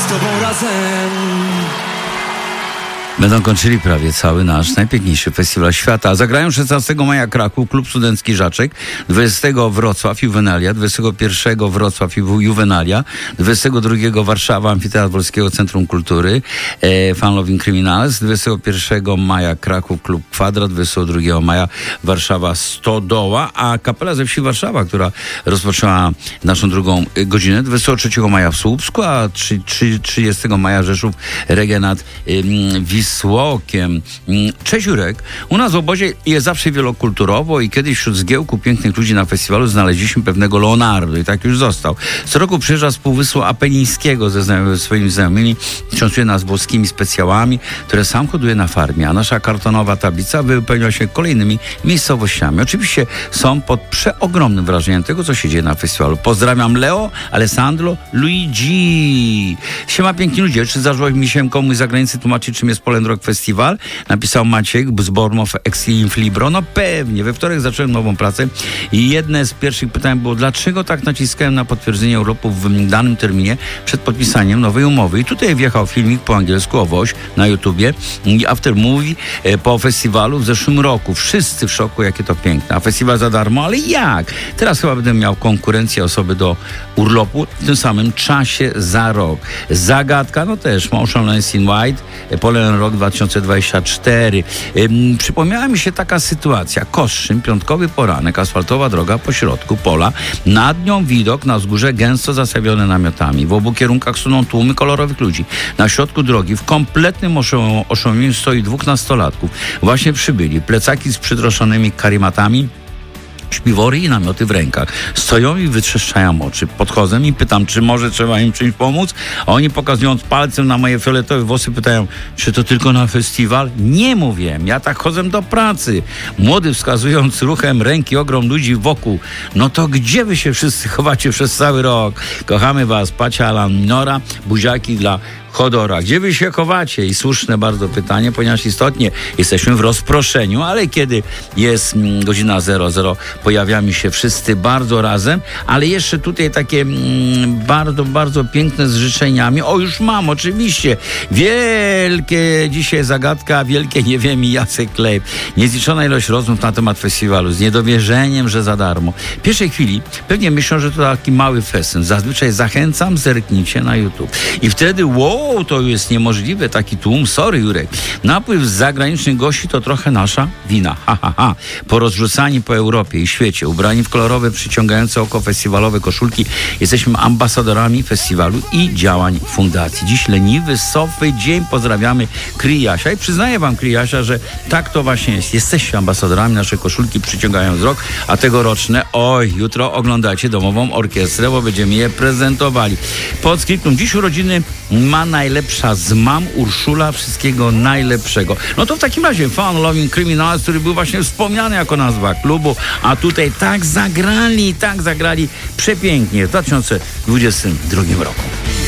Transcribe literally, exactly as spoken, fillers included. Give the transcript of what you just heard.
tobą razem. Będą kończyli prawie cały nasz najpiękniejszy festiwal świata. Zagrają szesnastego maja Kraków, Klub Studencki Żaczek, dwudziestego Wrocław Juwenalia, dwudziestego pierwszego Wrocław Juwenalia, dwudziestego drugiego Warszawa Amfiteatr Wolskiego Centrum Kultury, e, Fun Loving Criminals, dwudziestego pierwszego maja Kraków, Klub Kwadrat, dwudziestego drugiego maja Warszawa Stodoła, a Kapela ze Wsi Warszawa, która rozpoczęła naszą drugą godzinę, dwudziestego trzeciego maja w Słupsku, a trzydziestego maja Rzeszów Reggae nad ym, Wisłokiem. Cześć Jurek, u nas w obozie jest zawsze wielokulturowo i kiedyś wśród zgiełku pięknych ludzi na festiwalu znaleźliśmy pewnego Leonardo i tak już został. Co roku przyjeżdża z Półwyspu Apenińskiego ze znajomymi, swoimi znajomymi, częstuje nas włoskimi specjałami, które sam hoduje na farmie, a nasza kartonowa tablica wypełnia się kolejnymi miejscowościami. Oczywiście są pod przeogromnym wrażeniem tego, co się dzieje na festiwalu. Pozdrawiam Leo, Alessandro, Luigi. Siema piękni ludzie, czy zdarzyło mi się komuś z zagranicy tłumaczyć, czym jest Poland Rock Festival? Napisał Maciek z Bormow Exilin Libro. No pewnie, we wtorek zacząłem nową pracę i jedne z pierwszych pytań było, dlaczego tak naciskałem na potwierdzenie urlopu w danym terminie przed podpisaniem nowej umowy. I tutaj wjechał filmik po angielsku, Owoś, na YouTubie, after movie po festiwalu w zeszłym roku. Wszyscy w szoku, jakie to piękne. A festiwal za darmo, ale jak? Teraz chyba będę miał konkurencję osoby do urlopu w tym samym czasie za rok. Zagadka, no też Motionless in White, Poland Rock dwa tysiące dwudziesty czwarty. Ym, przypomniała mi się taka sytuacja. Koszczyn, piątkowy poranek, asfaltowa droga po środku pola. Nad nią widok na wzgórze gęsto zastawione namiotami. W obu kierunkach suną tłumy kolorowych ludzi. Na środku drogi w kompletnym oszołomieniu stoi dwóch nastolatków. Właśnie przybyli. Plecaki z przydroszonymi karimatami, śpiwory i namioty w rękach. Stoją i wytrzeszczają oczy. Podchodzę i pytam, czy może trzeba im czymś pomóc? A oni, pokazując palcem na moje fioletowe włosy, pytają, czy to tylko na festiwal? Nie mówię, ja tak chodzę do pracy. Młody, wskazując ruchem ręki ogrom ludzi wokół. No to gdzie wy się wszyscy chowacie przez cały rok? Kochamy was, Pacia Alan Nora, buziaki dla Chodora. Gdzie wy się chowacie? I słuszne bardzo pytanie, ponieważ istotnie jesteśmy w rozproszeniu, ale kiedy jest mm, godzina zero zero, pojawiamy się wszyscy bardzo razem, ale jeszcze tutaj takie mm, bardzo, bardzo piękne z życzeniami. O, już mam, oczywiście. Wielkie dzisiaj zagadka, wielkie nie wiem i Jacek Klejp. Niezliczona ilość rozmów na temat festiwalu, z niedowierzeniem, że za darmo. W pierwszej chwili pewnie myślą, że to taki mały festyn. Zazwyczaj zachęcam, zerknijcie na YouTube. I wtedy, wow, O, to jest niemożliwe, taki tłum, sorry Jurek. Napływ z zagranicznych gości to trochę nasza wina, ha, ha, ha. Porozrzucani po Europie i świecie, ubrani w kolorowe, przyciągające oko festiwalowe koszulki, jesteśmy ambasadorami festiwalu i działań fundacji. Dziś leniwy, sofy dzień, pozdrawiamy Kryjasia i przyznaję wam, Kryjasia, że tak to właśnie jest. Jesteście ambasadorami, nasze koszulki przyciągają wzrok, a tegoroczne, oj, jutro oglądajcie Domową Orkiestrę, bo będziemy je prezentowali. Podscriptum, dziś urodziny ma najlepsza z mam Urszula, wszystkiego najlepszego. No to w takim razie Fun Loving Criminals, który był właśnie wspomniany jako nazwa klubu, a tutaj tak zagrali, tak zagrali przepięknie w dwa tysiące dwudziestym drugim roku.